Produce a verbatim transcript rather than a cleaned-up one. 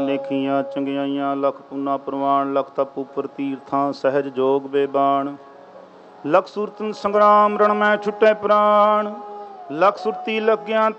ਲੇਖੀਆਂ ਚੰਗਿਆਈਆਂ ਲਖ ਪੁਨਾ ਪ੍ਰਵਾਨ ਲਖ ਤਪ ਉਪਰ ਤੀਰਥਾਂ ਸਹਿਜ ਜੋਗ ਬੇਬਾਨ ਲਖ ਸੁਰਤਨ ਸੰਗਰਾਮ ਰਣ ਮੈਂ ਛੁੱਟੇ ਪ੍ਰਾਣ ਲਖ ਸੁਰਤੀ ਲੱਗਿਆ